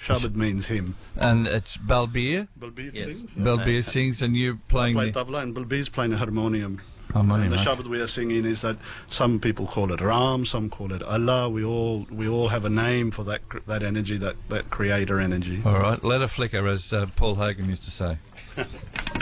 Shabad means hymn. And it's Balbir? Balbir Yes. sings. Balbir sings, and you're playing Play the tabla, and Balbir's playing a harmonium. harmonium. And the right? Shabad we are singing is that some people call it Ram, some call it Allah. We all have a name for that energy, that creator energy. All right, let her flicker, as Paul Hogan used to say.